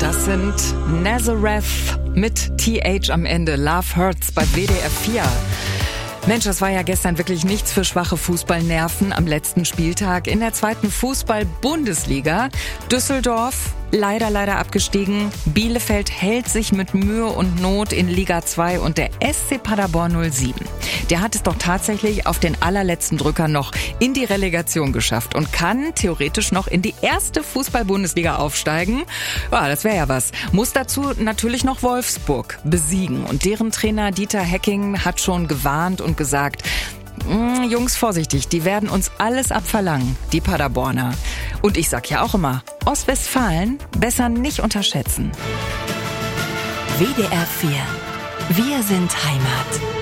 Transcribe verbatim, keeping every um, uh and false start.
Das sind Nazareth mit T H am Ende. Love Hurts bei W D R vier. Mensch, das war ja gestern wirklich nichts für schwache Fußballnerven am letzten Spieltag in der zweiten Fußball-Bundesliga. Düsseldorf leider, leider abgestiegen. Bielefeld hält sich mit Mühe und Not in Liga zwei und der S C Paderborn null sieben. Der hat es doch tatsächlich auf den allerletzten Drücker noch in die Relegation geschafft und kann theoretisch noch in die erste Fußball-Bundesliga aufsteigen. Ja, das wäre ja was. Muss dazu natürlich noch Wolfsburg besiegen. Und deren Trainer Dieter Hecking hat schon gewarnt und gesagt, Jungs, vorsichtig, die werden uns alles abverlangen, die Paderborner. Und ich sag ja auch immer, Ostwestfalen besser nicht unterschätzen. W D R vier. Wir sind Heimat.